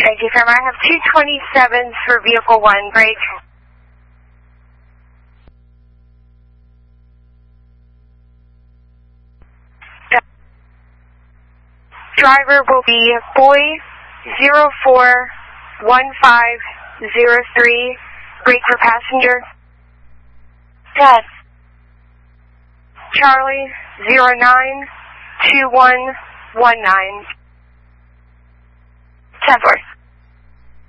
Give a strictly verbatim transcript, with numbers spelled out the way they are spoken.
Thank you, sir. I have two twenty-sevens for vehicle one. Break. Driver will be boy zero four one five zero three. Break for passenger. Good. Charlie zero nine two one one nine. ten four.